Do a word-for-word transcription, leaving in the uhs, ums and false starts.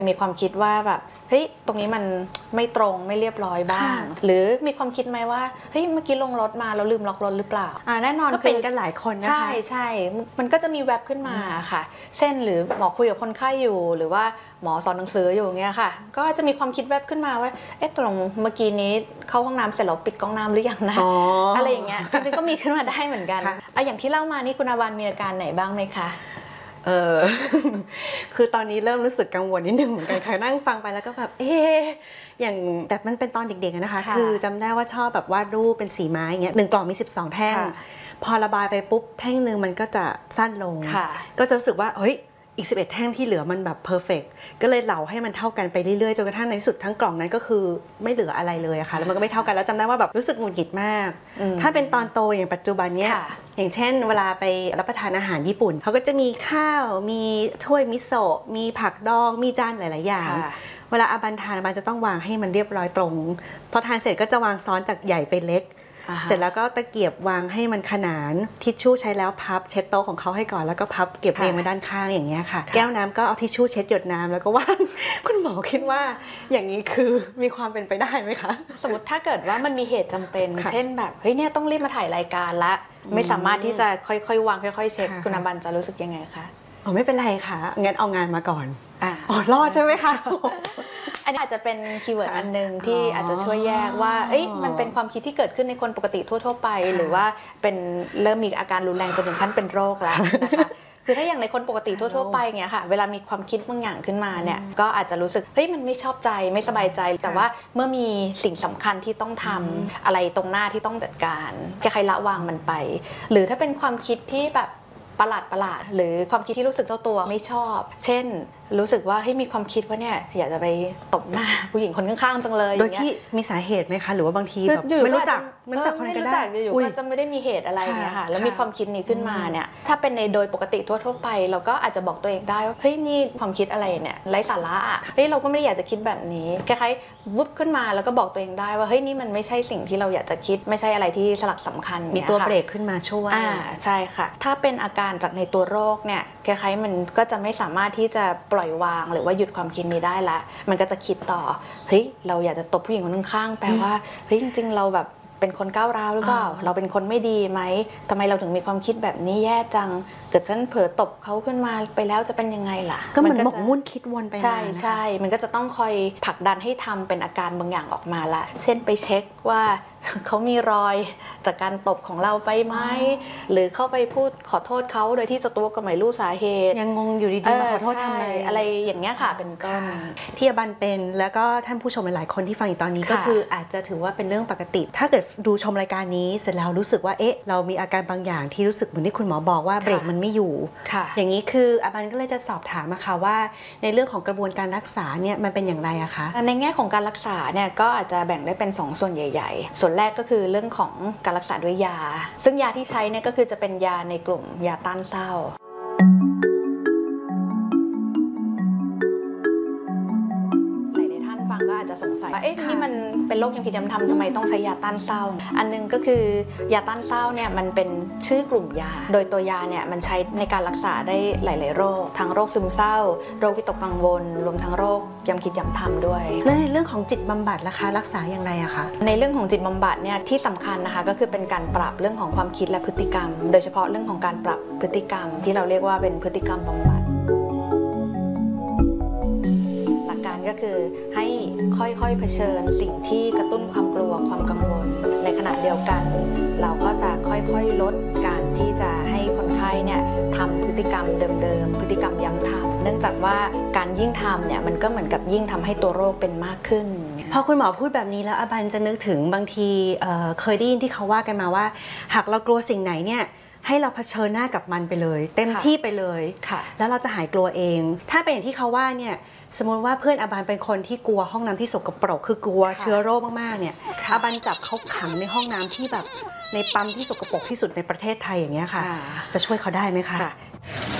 มีความคิดว่าแบบเฮ้ยตรงนี้มันไม่ตรงไม่เรียบร้อยบ้างหรือมีความคิดไหมว่าเฮ้ยเมื่อกี้ลงรถมาแล้วลืมล็อกรถหรือเปล่าอ่าแน่นอนก็เป็นกันหลายคนนะคะใช่ใช่มันก็จะมีแวบขึ้นมาค่ะเช่นหรือหมอคุยกับคนไข้อยู่หรือว่าหมอสอนหนังสืออยู่เงี้ยค่ะก็จะมีความคิดแวบขึ้นมาว่าเอ๊ะตรงเมื่อกี้นี้เข้าห้องน้ำเสร็จแล้วปิดก๊อกน้ำหรือยังนะ อ, อะไรอย่างเงี้ยจริงๆก็มีขึ้นมาได้เหมือนกันอ่ะอย่างที่เล่ามานี่คุณอาวันมีอาการไหนบ้างไหมคะเออ คือตอนนี้เริ่มรู้สึกกังวลนิดนึงเหมือนกันค่ะนั่งฟังไปแล้วก็แบบเอ๊ะอย่างแต่มันเป็นตอนเด็กๆนะคะคือจำได้ว่าชอบแบบวาดรูปเป็นสีไม้อย่างเงี้ยหนึ่งกล่องมีสิบสองแท่งพอระบายไปปุ๊บแท่งนึงมันก็จะสั้นลงก็จะรู้สึกว่าเฮ้ยอีกสิบเอ็ดแท่งที่เหลือมันแบบเพอร์เฟกต์ก็เลยเหลาให้มันเท่ากันไปเรื่อยๆจนกระทั่งในที่สุดทั้งกล่องนั้นก็คือไม่เหลืออะไรเลยอะค่ะแล้วมันก็ไม่เท่ากันแล้วจำได้ว่าแบบรู้สึกหงุดหงิดมากถ้าเป็นตอนโตอย่างปัจจุบันเนี้ยอย่างเช่นเวลาไปรับประทานอาหารญี่ปุ่นเขาก็จะมีข้าวมีถ้วยมิโซะมีผักดองมีจานหลายๆอย่างเวลาอาบันทานอาบันจะต้องวางให้มันเรียบร้อยตรงพอทานเสร็จก็จะวางซ้อนจากใหญ่ไปเล็กเสร็จแล้วก็ตะเกียบวางให้มันขนานทิชชู่ใช้แล้วพับเช็ดโต๊ะของเขาให้ก่อนแล้วก็พับเก็บเรียงไว้ด้านข้างอย่างเงี้ยค่ะแก้วน้ำก็เอาทิชชู่เช็ดหยดน้ำแล้วก็ว่างคุณหมอคิดว่าอย่างนี้คือมีความเป็นไปได้ไหมคะสมมติถ้าเกิดว่ามันมีเหตุจำเป็นเช่นแบบเฮ้ยเนี่ยต้องรีบมาถ่ายรายการละไม่สามารถที่จะค่อยๆวางค่อยๆเช็ดคุณอาบันจะรู้สึกยังไงคะอ๋อไม่เป็นไรค่ะงั้นเอางานมาก่อนอ๋อรอดใช่ไหมคะอันนี้อาจจะเป็นคีย์เวิร์ดอันนึงที่อาจจะช่วยแยกว่าเอ้ยมันเป็นความคิดที่เกิดขึ้นในคนปกติทั่วๆไปหรือว่าเป็นเริ่มมีอาการรุนแรงจนถึงขั้นเป็นโรคแล้วนะคะคือถ้าอย่างในคนปกติทั่วๆไปเงี้ยค่ะเวลามีความคิดบางอย่างขึ้นมาเนี่ยก็อาจจะรู้สึกเฮ้ยมันไม่ชอบใจไม่สบายใจแต่ว่าเมื่อมีสิ่งสำคัญที่ต้องทำอะไรตรงหน้าที่ต้องจัดการแค่ใครละวางมันไปหรือถ้าเป็นความคิดที่แบบประหลาดประหลาดหรือความคิดที่รู้สึกเจ้าตัวไม่ชอบเช่นรู้สึกว่าให้มีความคิดว่าเนี่ยอยากจะไปตบหน้าผู้หญิงคนข้างๆจังเลยโดยที่มีสาเหตุไหมคะหรือว่าบางทีแบบไม่รู้จักไม่รู้จักคนก็ได้อยู่ก็จะไม่ได้มีเหตุอะไรเนี่ยค่ะแล้วมีความคิดนี้ขึ้นมาเนี่ยถ้าเป็นในโดยปกติทั่วๆไปเราก็อาจจะบอกตัวเองได้ว่าเฮ้ยนี่ความคิดอะไรเนี่ยไร้สาระอ่ะเฮ้ยเราก็ไม่ได้อยากจะคิดแบบนี้คล้ายๆวุบขึ้นมาแล้วก็บอกตัวเองได้ว่าเฮ้ยนี่มันไม่ใช่สิ่งที่เราอยากจะคิดไม่ใช่อะไรที่สลักสำคัญมีตัวเบรกขึ้นมาช่วยอ่าใช่ค่ะถ้าเป็นอาการจากในตัวโรคเนี่ยคล้ายๆมันก็จะไม่สามารถที่จะปล่อยวางหรือว่าหยุดความคิดนี้ได้ละมันก็จะคิดต่อเฮ้ยเราอยากจะตบผู้หญิงคนข้างๆแปลว่าเฮ้ยจริงๆเราแบบเป็นคนก้าวร้าวหรือเปล่าเราเป็นคนไม่ดีไหมทำไมเราถึงมีความคิดแบบนี้แย่จังเกิดฉันเผลอตบเขาขึ้นมาไปแล้วจะเป็นยังไงล่ะก็เหมือนหมกมุ่นคิดวนไปใช่ใช่มันก็จะต้องคอยผลักดันให้ทำเป็นอาการบางอย่างออกมาละเช่นไปเช็คว่าเขามีรอยจากการตบของเราไปไหมหรือเข้าไปพูดขอโทษเขาโดยที่เจ้าตัวก็ไม่รู้สาเหตุยังงงอยู่ดีๆมาขอโทษทำไมอะไรอย่างเงี้ยค่ะเป็นต้นที่อาบันเป็นแล้วก็ท่านผู้ชมหลายๆคนที่ฟังอยู่ตอนนี้ก็คืออาจจะถือว่าเป็นเรื่องปกติถ้าเกิดดูชมรายการนี้เสร็จแล้วรู้สึกว่าเอ๊ะเรามีอาการบางอย่างที่รู้สึกเหมือนที่คุณหมอบอกว่าเบรกมันไม่อยู่อย่างนี้คืออาบันก็เลยจะสอบถามอะค่ะว่าในเรื่องของกระบวนการรักษาเนี่ยมันเป็นอย่างไรอะคะในแง่ของการรักษาเนี่ยก็อาจจะแบ่งได้เป็นสองส่วนใหญ่ๆส่วนแรกก็คือเรื่องของการรักษาด้วยยาซึ่งยาที่ใช้เนี่ยก็คือจะเป็นยาในกลุ่มยาต้านเศร้าก็อาจจะสงสัยว่าเอ๊ะนี่มันเป็นโรคยังผิดยังทำทำไมต้องใช้ยาต้านเศร้าอันนึงก็คือยาต้านเศร้าเนี่ยมันเป็นชื่อกลุ่มยาโดยตัวยาเนี่ยมันใช้ในการรักษาได้หลายๆโรคทั้งโรคซึมเศร้าโรควิตกกังวลรวมทั้งโรคย้ำคิดย้ำทำด้วยแล้วในเรื่องของจิตบำบัดล่ะคะรักษาอย่างไรอะคะในเรื่องของจิตบำบัดเนี่ยที่สำคัญนะคะก็คือเป็นการปรับเรื่องของความคิดและพฤติกรรมโดยเฉพาะเรื่องของการปรับพฤติกรรมที่เราเรียกว่าเป็นพฤติกรรมบำบัดก็คือให้ค่อยๆเผชิญสิ่งที่กระตุ้นความกลัวความกังวลในขณะเดียวกันเราก็จะค่อยๆลดการที่จะให้คนไข้เนี่ยทำพฤติกรรมเดิมๆพฤติกรรมย้ำทำเนื่องจากว่าการยิ่งทำเนี่ยมันก็เหมือนกับยิ่งทำให้ตัวโรคเป็นมากขึ้นพอคุณหมอพูดแบบนี้แล้วอาบันจะนึกถึงบางทีเอ่อเคยได้ยินที่เขาว่ากันมาว่าหากเรากลัวสิ่งไหนเนี่ยให้เราเผชิญหน้ากับมันไปเลยเต็มที่ไปเลยแล้วเราจะหายกลัวเองถ้าเป็นอย่างที่เขาว่าเนี่ยสมมติว่าเพื่อนอาบันเป็นคนที่กลัวห้องน้ำที่สกปรกคือกลัวเชื้อโรคมากๆเนี่ยอาบันจับเขาขังในห้องน้ำที่แบบในปั๊มที่สกปรกที่สุดในประเทศไทยอย่างเงี้ยค่ะจะช่วยเขาได้ไหมคะ